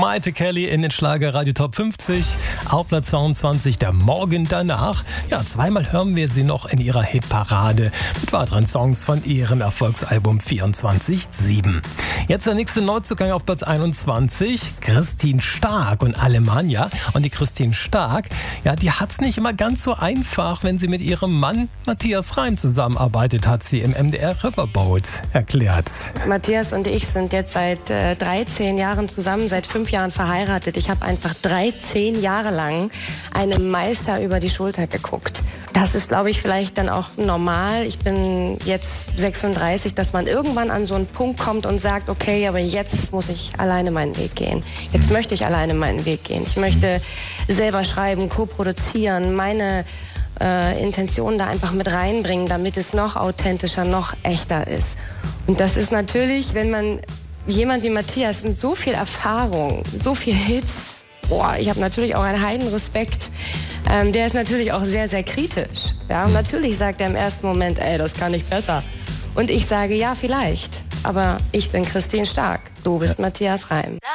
Maite Kelly in den Schlager Radio Top 50. Auf Platz 22 der Morgen danach. Ja, zweimal hören wir sie noch in ihrer Hitparade mit weiteren Songs von ihrem Erfolgsalbum 24/7. Jetzt der nächste Neuzugang auf Platz 21. Christine Stark und Alemannia. Und die Christine Stark, ja, die hat's nicht immer ganz so einfach, wenn sie mit ihrem Mann Matthias Reim zusammenarbeitet, hat sie im MDR Riverboat erklärt. Matthias und ich sind jetzt seit 13 Jahren zusammen, seit 5 Jahren verheiratet. Ich habe einfach 13 Jahre lang einem Meister über die Schulter geguckt. Das ist, glaube ich, vielleicht dann auch normal. Ich bin jetzt 36, dass man irgendwann an so einen Punkt kommt und sagt, okay, aber jetzt muss ich alleine meinen Weg gehen. Jetzt möchte ich alleine meinen Weg gehen. Ich möchte selber schreiben, co-produzieren, meine Intentionen da einfach mit reinbringen, damit es noch authentischer, noch echter ist. Und das ist natürlich, wenn man jemand wie Matthias mit so viel Erfahrung, so viel Hits, ich habe natürlich auch einen Heidenrespekt. Der ist natürlich auch sehr, sehr kritisch. Ja? Und natürlich sagt er im ersten Moment, das kann ich besser. Und ich sage, ja, vielleicht. Aber ich bin Christine Stark. Du bist Matthias Reim.